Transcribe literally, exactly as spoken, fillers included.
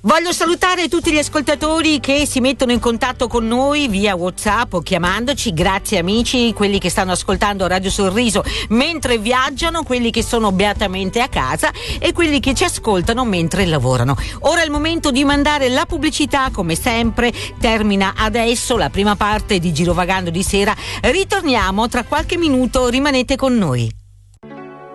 Voglio salutare tutti gli ascoltatori che si mettono in contatto con noi via WhatsApp o chiamandoci. Grazie amici, quelli che stanno ascoltando Radio Sorriso mentre viaggiano, quelli che sono beatamente a casa e quelli che ci ascoltano mentre lavorano. Ora è il momento di mandare la pubblicità, come sempre. Termina adesso la prima parte di Girovagando di sera. Ritorniamo tra qualche minuto, rimanete con noi.